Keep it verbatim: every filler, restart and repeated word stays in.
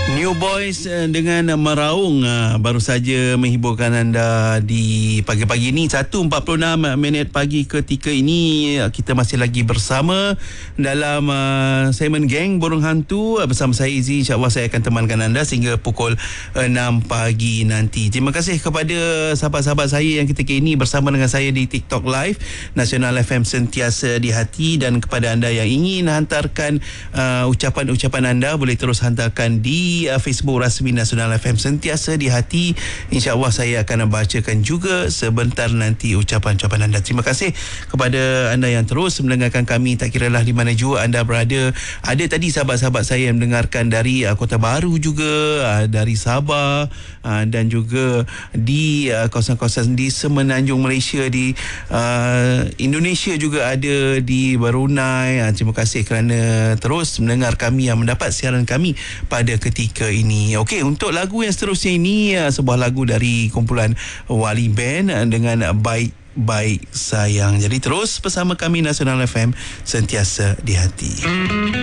New Boys dengan Meraung baru saja menghiburkan anda di pagi-pagi ini. satu empat puluh enam minit pagi ketika ini kita masih lagi bersama dalam uh, segmen Geng Burung Hantu bersama saya Izzy. InsyaAllah saya akan temankan anda sehingga pukul enam pagi nanti. Terima kasih kepada sahabat-sahabat saya yang ketika ini bersama dengan saya di TikTok Live Nasional F M Sentiasa di Hati, dan kepada anda yang ingin hantarkan uh, ucapan-ucapan anda boleh terus hantarkan di Facebook rasmi Nasional F M Sentiasa di Hati. InsyaAllah saya akan bacakan juga sebentar nanti ucapan-ucapan anda. Terima kasih kepada anda yang terus mendengarkan kami, tak kiralah di mana jua anda berada. Ada tadi sahabat-sahabat saya yang mendengarkan dari uh, Kota Baru juga, uh, dari Sabah, uh, dan juga di uh, kawasan-kawasan di Semenanjung Malaysia, di uh, Indonesia juga ada, di Brunei. Uh, terima kasih kerana terus mendengar kami, yang mendapat siaran kami pada ketika ini. Okey, untuk lagu yang seterusnya ini sebuah lagu dari kumpulan Wali Band dengan Baik Baik Sayang. Jadi terus bersama kami Nasional F M Sentiasa di Hati.